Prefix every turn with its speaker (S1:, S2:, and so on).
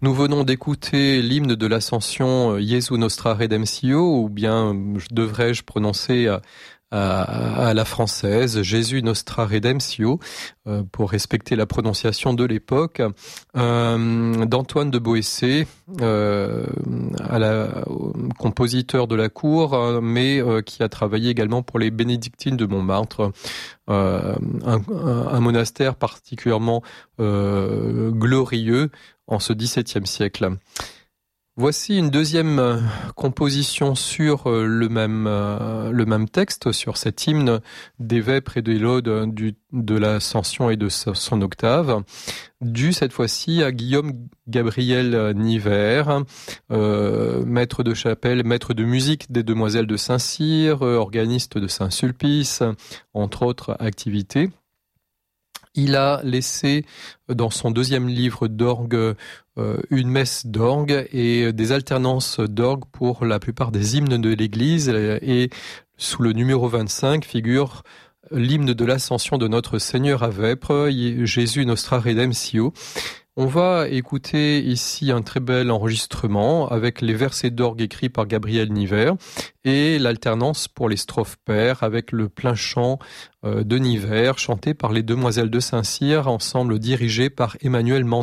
S1: Nous venons d'écouter l'hymne de l'Ascension Jesu Nostra Redemptio, ou bien devrais-je prononcer à la française, Jésus Nostra Redemptio, pour respecter la prononciation de l'époque, d'Antoine de Boëssé, compositeur de la cour, mais qui a travaillé également pour les bénédictines de Montmartre, un monastère particulièrement glorieux en ce XVIIe siècle. Voici une deuxième composition sur le même texte, sur cet hymne des Vêpres et des Laudes de l'Ascension et de son octave, dû cette fois-ci à Guillaume Gabriel Nivert, maître de chapelle, maître de musique des Demoiselles de Saint-Cyr, organiste de Saint-Sulpice, entre autres activités. Il a laissé dans son deuxième livre d'orgue une messe d'orgue et des alternances d'orgue pour la plupart des hymnes de l'Église. Et sous le numéro 25 figure l'hymne de l'Ascension de notre Seigneur à Vêpres, Jésus Nostra Redemptio. On va écouter ici un très bel enregistrement avec les versets d'orgue écrits par Gabriel Nivert et l'alternance pour les strophes paires avec le plein chant de Nivert chanté par les Demoiselles de Saint-Cyr, ensemble dirigé par Emmanuel Mandel.